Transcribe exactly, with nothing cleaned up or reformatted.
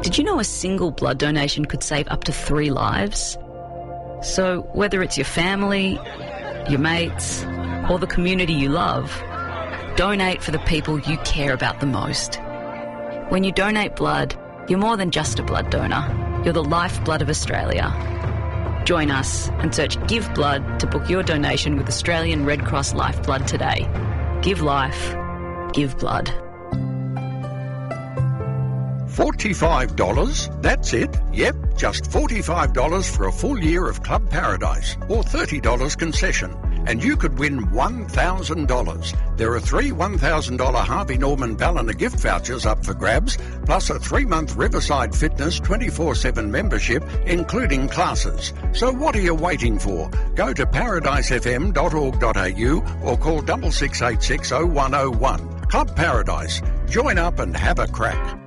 Did you know a single blood donation could save up to three lives? So whether it's your family, your mates, or the community you love, donate for the people you care about the most. When you donate blood, you're more than just a blood donor. You're the lifeblood of Australia. Join us and search Give Blood to book your donation with Australian Red Cross Lifeblood today. Give life. Give blood. forty-five dollars, that's it. Yep, just forty-five dollars for a full year of Club Paradise, or thirty dollars concession. And you could win one thousand dollars. There are three one thousand dollars Harvey Norman Ballina gift vouchers up for grabs, plus a three-month Riverside Fitness twenty-four seven membership, including classes. So what are you waiting for? Go to paradise f m dot org dot a u or call six six eight six oh one oh one. Club Paradise. Join up and have a crack.